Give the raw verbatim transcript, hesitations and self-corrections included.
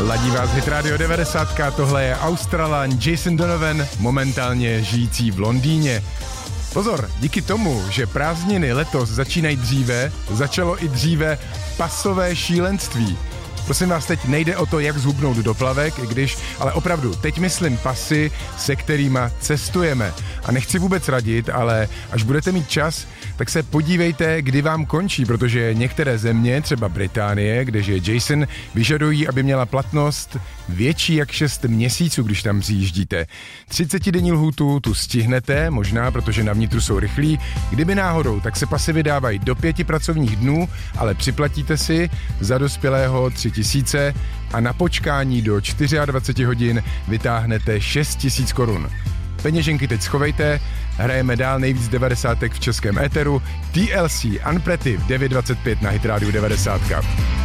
Ladí vás Hit Radio devadesát, tohle je Australan Jason Donovan, momentálně žijící v Londýně. Pozor, díky tomu, že prázdniny letos začínají dříve, začalo i dříve pasové šílenství. Prosím vás, teď nejde o to, jak zhubnout do plavek, i když, ale opravdu, teď myslím pasy, se kterýma cestujeme. A nechci vůbec radit, ale až budete mít čas, tak se podívejte, kdy vám končí, protože některé země, třeba Británie, kde žije Jason, vyžadují, aby měla platnost větší jak šest měsíců, když tam přijíždíte. třicetidenní lhůtu tu stihnete, možná, protože na vnitru jsou rychlí. Kdyby náhodou, tak se pasy vydávají do pěti pracovních dnů, ale připlatíte si za dospělého tři tisíce a na počkání do dvacet čtyři hodin vytáhnete šest tisíc korun. Peněženky teď schovejte, hrajeme dál nejvíc devadesátek v českém éteru. T L C Unpretty v devět dvacet pět na Hit Radio devadesát.